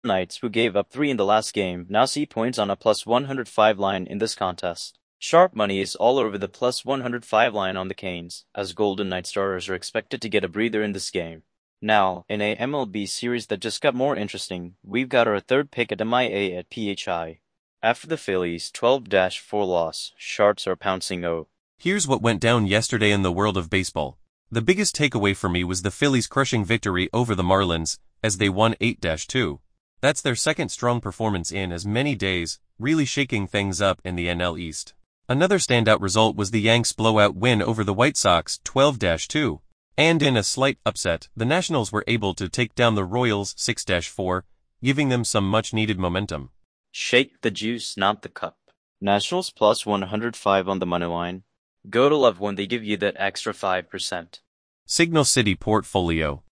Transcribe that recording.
Knights, who gave up 3 in the last game, now see points on a plus 105 line in this contest. Sharp money is all over the plus 105 line on the Canes, as Golden Knight starters are expected to get a breather in this game. Now, in a MLB series that just got more interesting, we've got our third pick at MIA at PHI. After the Phillies' 12-4 loss, Sharps are pouncing O. Here's what went down yesterday in the world of baseball. The biggest takeaway for me was the Phillies' crushing victory over the Marlins, as they won 8-2. That's their second strong performance in as many days, really shaking things up in the NL East. Another standout result was the Yanks' blowout win over the White Sox 12-2. And in a slight upset, the Nationals were able to take down the Royals 6-4, giving them some much-needed momentum. Shake the juice, not the cup. Nationals plus 105 on the money line. Go to love when they give you that extra 5%. Signal City Portfolio.